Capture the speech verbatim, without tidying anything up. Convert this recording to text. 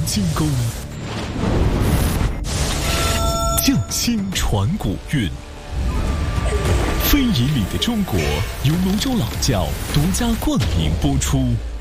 金钩，匠心传古韵。非遗里的中国由泸州老窖独家冠名播出。